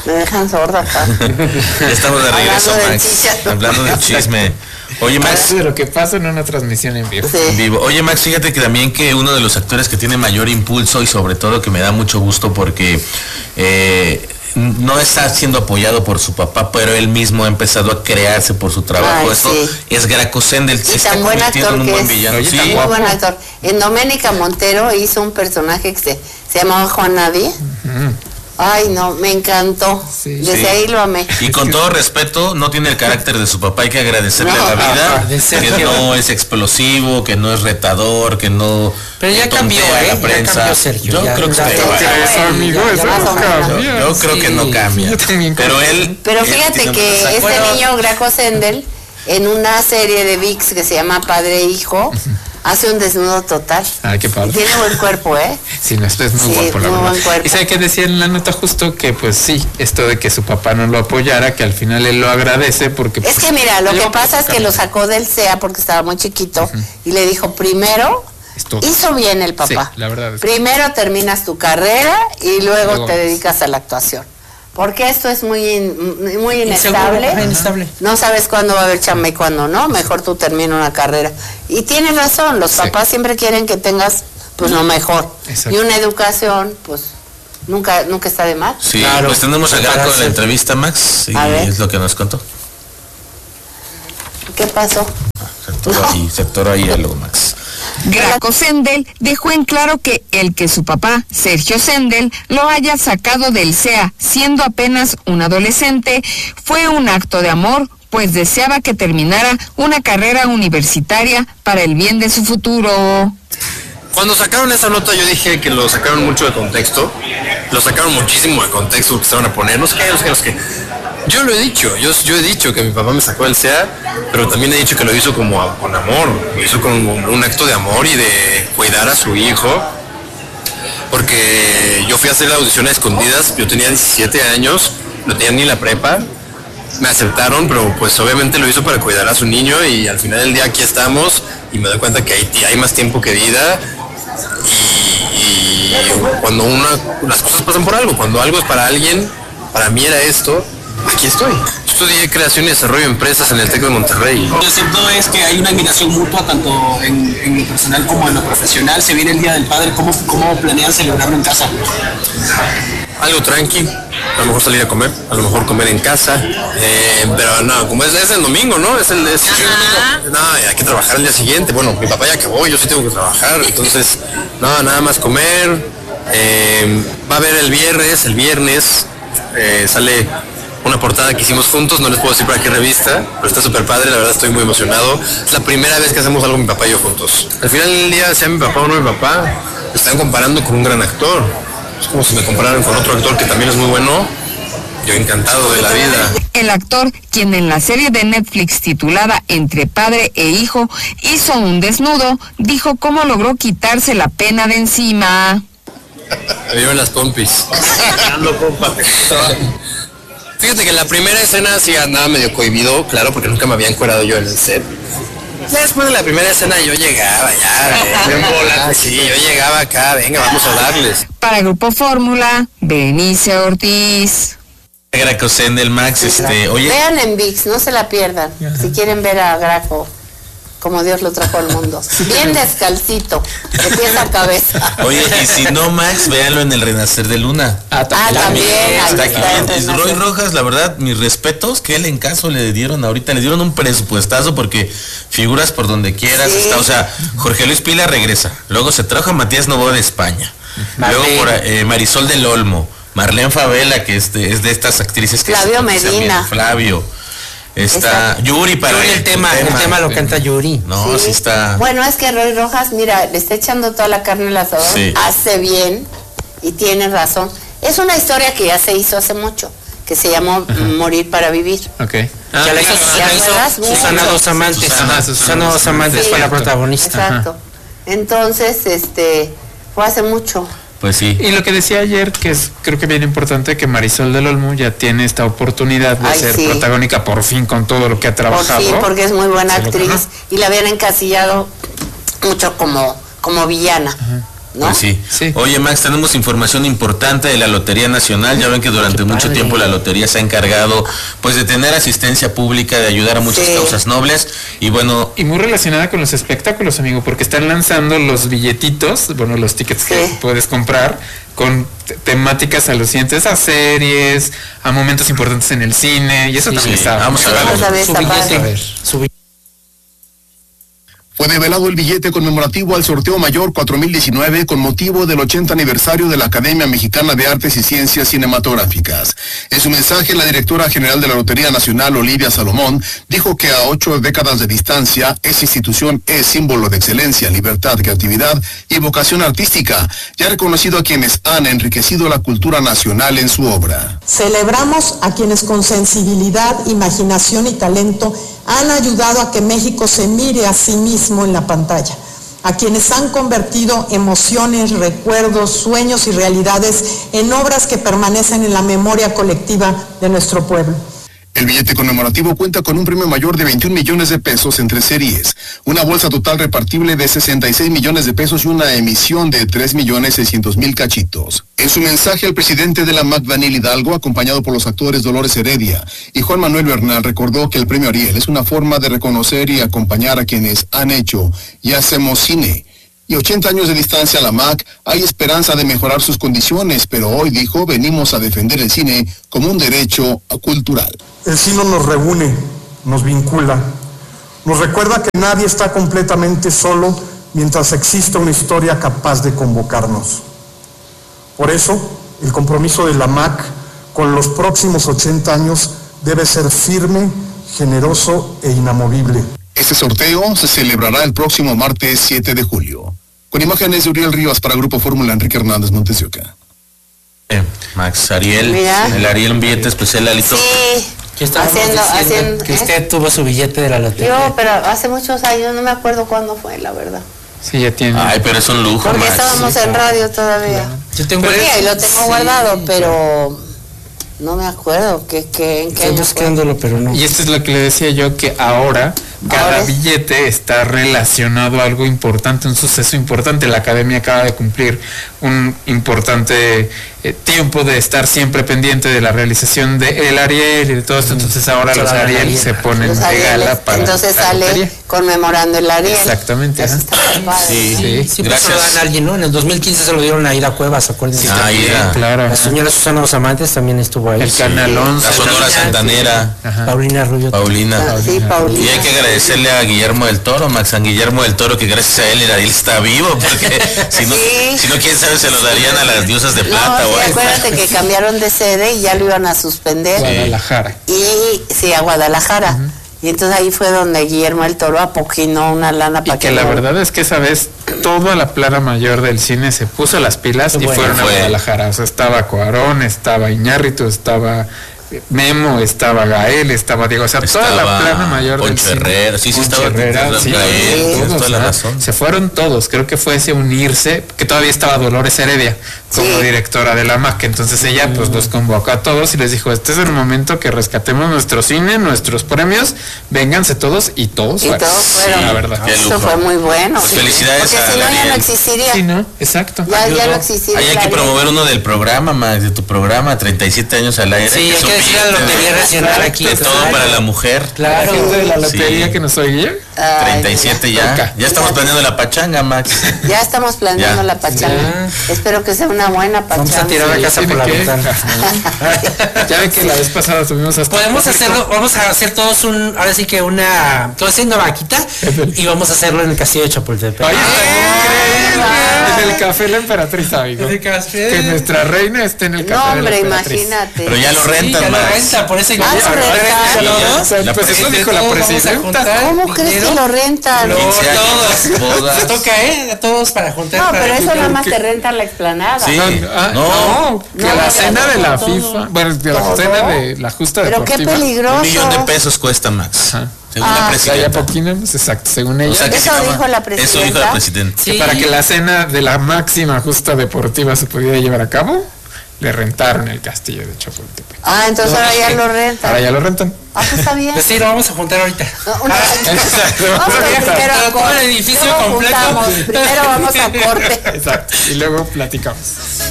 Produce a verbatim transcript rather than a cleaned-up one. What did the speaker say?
Me dejan sorda acá. Ya estamos de regreso, hablando Max. De hablando del chisme. Oye, Max. De lo que pasa en una transmisión en vivo. Sí. En vivo. Oye, Max, fíjate que también que uno de los actores que tiene mayor impulso y sobre todo que me da mucho gusto porque eh, no está siendo apoyado por su papá, pero él mismo ha empezado a crearse por su trabajo. Ay, Esto sí. es Graco Sendel. Y Se está tan buen convirtiendo actor en un que buen es. villano. Oye, Sí, tan Muy buen actor. En Doménica Montero hizo un personaje que se, se llamaba Juan Nadie. Uh-huh. Ay, no, me encantó. Sí, Desde sí. ahí lo amé. Y con todo respeto, no tiene el carácter de su papá, hay que agradecerle No. a la vida, De que Sergio. no es explosivo, que no es retador, que no Pero ya tontea cambió, a ¿eh? la Ya prensa. cambió Sergio, Yo ya- creo que ya- está ya- igual. ya- Eso, amigo, ya eso más no o menos. cambia. Yo, yo creo que no Sí. cambia. Yo también creo. Pero él. Pero él fíjate tiene que un- este Bueno. niño, Graco Sendel, en una serie de V I X que se llama Padre e Hijo, hace un desnudo total. Ay, qué padre. Tiene buen cuerpo, ¿eh? Sí, no, esto es muy Sí, guapo, la muy verdad. buen cuerpo. Y sabe que decía en la nota justo que, pues sí, esto de que su papá no lo apoyara, que al final él lo agradece porque. Es pues, que mira, lo le que lleva pasa es que lo platicando. sacó del C E A porque estaba muy chiquito y le dijo, primero, Esto- hizo bien el papá. Sí, la verdad es que- Primero terminas tu carrera y luego Luego te ves. dedicas a la actuación. Porque esto es muy in- muy Inseguro, inestable. ajá, inestable. No sabes cuándo va a haber chamba y cuándo no. Mejor tú termina una carrera. Y tiene razón, los Sí. papás siempre quieren que tengas pues lo mejor. Exacto. Y una educación, pues nunca nunca está de más. Sí, Claro. pues tenemos a Graco en la Prepararse. entrevista, Max, y A ver. es lo que nos contó. ¿Qué pasó? Se atoró ahí, se atoró ahí algo, Max. Graco Sendel dejó en claro que el que su papá, Sergio Sendel, lo haya sacado del C E A siendo apenas un adolescente fue un acto de amor, pues deseaba que terminara una carrera universitaria para el bien de su futuro. Cuando sacaron esa nota yo dije que lo sacaron mucho de contexto, lo sacaron muchísimo de contexto que estaban a poner, no sé qué, no sé qué, no sé qué. Yo lo he dicho, yo, yo he dicho que mi papá me sacó del C E A, pero también he dicho que lo hizo como a- con amor, lo hizo con un acto de amor y de cuidar a su hijo, porque yo fui a hacer la audición a escondidas, yo tenía diecisiete años, no tenía ni la prepa, me aceptaron, pero pues obviamente lo hizo para cuidar a su niño y al final del día aquí estamos y me doy cuenta que hay, hay más tiempo que vida y, y cuando una, las cosas pasan por algo, cuando algo es para alguien, para mí era esto, aquí estoy. Estudié creación y desarrollo de empresas en el TEC de Monterrey. Lo cierto es que hay una admiración mutua tanto en, en lo personal como en lo profesional. Se viene el Día del Padre, ¿cómo, cómo planean celebrarlo en casa? Algo tranqui, a lo mejor salir a comer, a lo mejor comer en casa, eh, pero no, como es, es el domingo, ¿no? Es el, es el domingo. No, hay que trabajar el día siguiente. Bueno, mi papá ya acabó, yo sí tengo que trabajar, entonces, no, nada más comer. Eh, va a haber el viernes, el viernes eh, sale una portada que hicimos juntos, no les puedo decir para qué revista, pero está súper padre, la verdad estoy muy emocionado. Es la primera vez que hacemos algo mi papá y yo juntos. Al final del día, sea mi papá o no mi papá, me están comparando con un gran actor. Es como si me compararan con otro actor que también es muy bueno. Yo encantado de la vida. El actor, quien en la serie de Netflix titulada Entre Padre e Hijo hizo un desnudo, dijo cómo logró quitarse la pena de encima. Me vieron las pompis. Fíjate que en la primera escena sí andaba medio cohibido, claro, porque nunca me había encuerado yo en el set. Ya después de la primera escena yo llegaba ya, bien bola, sí, yo llegaba acá, venga, vamos a darles. Para Grupo Fórmula, Benice Ortiz. Graco Sendel, Max, este, oye, Vean en V I X, no se la pierdan. Si quieren ver a Graco como Dios lo trajo al mundo. Bien descalcito, de pies a cabeza. oye, y si no, Max, véanlo en el Renacer de Luna. Ah, Ah, también. ahí Está aquí. está el Es Renacer. Roy Rojas, la verdad, mis respetos, que él en caso le dieron ahorita, le dieron un presupuestazo porque figuras por donde quieras, Sí. está, o sea, Jorge Luis Pila regresa, luego se trajo a Matías Novoa de España, luego Marlene. por eh, Marisol del Olmo, Marlene Favela, que es de, es de estas actrices que Flavio se cotizan Medina. bien, Flavio, está Está- Yuri para Yuri, el tema, el tema lo canta Yuri. No, sí, está. Bueno, es que Roy Rojas, mira, le está echando toda la carne al asador, Sí. hace bien y tiene razón. Es una historia que ya se hizo hace mucho, que se llamó Morir para Vivir. Ok. ya la hizo, ¿te la hizo acuerdas? Susana Mucho. Dos Amantes. Susana, Susana Dos Amantes Sí. fue la protagonista. Exacto. Entonces, este, fue hace mucho. Pues sí. Y lo que decía ayer, que es creo que bien importante, que Marisol del Olmo ya tiene esta oportunidad de Ay, ser sí. protagónica por fin con todo lo que ha Por trabajado. sí, porque es muy buena Se lo actriz ganó. y la habían encasillado mucho como, como villana. ¿no? Pues sí. Sí. Oye, Max, tenemos información importante de la Lotería Nacional. Ya ven que durante mucho padre. tiempo la Lotería se ha encargado pues de tener asistencia pública, de ayudar a muchas Sí. causas nobles. Y bueno, Y muy relacionada con los espectáculos, amigo, porque están lanzando los billetitos, bueno, los tickets que Sí. puedes comprar con te- temáticas alucinantes a series, a momentos importantes en el cine, y eso Sí, también sí. está. Vamos a ver. Vamos a ver, Su está billete, padre. A ver. su billete. Fue develado el billete conmemorativo al sorteo mayor cuatro mil diecinueve con motivo del ochenta aniversario de la Academia Mexicana de Artes y Ciencias Cinematográficas. En su mensaje, la directora general de la Lotería Nacional, Olivia Salomón, dijo que a ocho décadas de distancia, esa institución es símbolo de excelencia, libertad, creatividad y vocación artística, y ha reconocido a quienes han enriquecido la cultura nacional en su obra. Celebramos a quienes con sensibilidad, imaginación y talento han ayudado a que México se mire a sí mismo en la pantalla, a quienes han convertido emociones, recuerdos, sueños y realidades en obras que permanecen en la memoria colectiva de nuestro pueblo. El billete conmemorativo cuenta con un premio mayor de veintiún millones de pesos en tres series, una bolsa total repartible de sesenta y seis millones de pesos y una emisión de tres millones seiscientos mil cachitos. En su mensaje, el presidente de la M A C, Daniel Hidalgo, acompañado por los actores Dolores Heredia y Juan Manuel Bernal, recordó que el premio Ariel es una forma de reconocer y acompañar a quienes han hecho y hacemos cine. Y ochenta años de distancia a la M A C, hay esperanza de mejorar sus condiciones, pero hoy, dijo, venimos a defender el cine como un derecho cultural. El cine nos reúne, nos vincula, nos recuerda que nadie está completamente solo mientras exista una historia capaz de convocarnos. Por eso, el compromiso de la M A C con los próximos ochenta años debe ser firme, generoso e inamovible. Este sorteo se celebrará el próximo martes siete de julio. Con imágenes de Uriel Rivas para Grupo Fórmula, Enrique Hernández Montes de Oca. eh, Max, Ariel, Mira. el Ariel, un billete especial, Alito. Sí, ¿Qué estábamos haciendo, diciendo? haciendo, Que ¿eh? usted tuvo su billete de la lotería. Yo, pero hace muchos años, no me acuerdo cuándo fue, la verdad. Sí, ya tiene. Ay, pero es un lujo, Porque Max. estábamos en radio todavía. Yo tengo Sí, ahí lo tengo Sí. guardado, pero no me acuerdo que, que, en qué Estoy año fue. buscándolo, pero no. Y esto es lo que le decía yo, que ahora cada Ahora es- billete está relacionado a algo importante, un suceso importante. La Academia acaba de cumplir un importante eh, tiempo de estar siempre pendiente de la realización de el Ariel y de todo esto. Entonces ahora los Claro, Ariel Ariel. se ponen Los de Arieles, gala para entonces la sale lotería. conmemorando el Ariel. Exactamente, Eso ajá. está muy padre. Sí. Sí, Siempre se lo gracias. dan a alguien, ¿no? En el dos mil quince se lo dieron a Ida Cuevas, acuérdense. Ah, Ida. claro. La señora Susana Los Amantes también estuvo ahí. El Canal once. La Sonora Santanera, Ajá. Paulina Rubio. Paulina. Ah, sí, Paulina. Y hay que agradecerle a Guillermo del Toro, Max, San Guillermo del Toro, que gracias a él el Ariel está vivo, porque si no, Sí. si no quién sabe, se lo darían a las diosas de No, plata o sí, algo. acuérdate que cambiaron de sede y ya lo iban a suspender. Guadalajara. Y sí, a Guadalajara. Y entonces ahí fue donde Guillermo el Toro apoquinó una lana Y para que la verdad es que esa vez toda la plana mayor del cine se puso las pilas y Bueno, fueron a fue. Guadalajara. O sea, estaba Cuarón, estaba Iñárritu, estaba Memo, estaba Gael, estaba Diego. O sea, toda la Estaba plana mayor del Poncho cine. Herrera, sí, sí, Poncho estaba Herrera, Gael, sí, tienes todos, toda la ajá. razón. Se fueron todos. Creo que fue ese unirse, que todavía estaba Dolores Heredia como Sí. directora de la M A C. Entonces ella pues los convocó a todos y les dijo, este es el momento que rescatemos nuestro cine, nuestros premios, vénganse todos y todos Y fueron. todos fueron. Sí, la verdad. Qué Eso lujo. fue muy bueno. Pues felicidades Porque a si no, ya Ariel. no existiría. Sí, ¿no? Exacto. Ya, ya Ayudó. no existiría. Ahí hay el que Ariel. promover uno del programa, Max, de tu programa, treinta y siete años al aire. Sí, hay es un que decir a la billete Lotería de- Nacional aquí. De todo claro. para la mujer. La Claro. gente de la Sí. lotería que nos oye. Ay, treinta y siete ya. Toca. Ya estamos planeando la pachanga, Max. Ya estamos planeando Ya. la pachanga. Espero que sea una buena pachanga. Vamos a tirar la Sí, casa tiene por la que- ventana. Ya ven que la vez pasada subimos hasta Podemos público. hacerlo, vamos a hacer todos un, ahora sí que una, todo haciendo vaquita y vamos a hacerlo en el castillo de Chapultepec. Oye, está increíble. Ah. En el café La Emperatriz, amigo. En el café. Que nuestra reina esté en el café No, de La hombre, Emperatriz. imagínate. Pero ya lo Sí, rentan, ya lo Max. renta, por eso Ah, ya- lo ya rentan. rentan Sí, ya. todos. Pues La eso presidenta- dijo la Todos vamos a presidenta. juntar ¿Cómo crees dinero. que lo rentan? No, quince años, todos. bodas. Se toca, ¿eh? A todos para juntar. No, para pero eso juntar. nada más te rentan la explanada. Sí. Ah, No. no, que No, la no, cena no, de la todo. FIFA, bueno, de la Todo. cena de la justa Pero qué deportiva. peligroso. Un millón de pesos cuesta, Max. Ajá. Según Ah. la O sea, ya presidenta. poquina, pues, exacto, según ella. O sea, que Eso se llama- dijo la Eso dijo presidenta. la presidenta. que Sí. para que la cena de la máxima justa deportiva se pudiera llevar a cabo, le rentaron el castillo de Chapultepec. Ah, entonces ahora ya lo rentan. Ahora ya lo rentan. Ah, pues está bien. Pues sí, lo vamos a juntar ahorita. No, una- Exacto. Vamos primero a Todo corte. el edificio Luego completo. juntamos. Primero vamos a corte. Exacto. Y luego platicamos.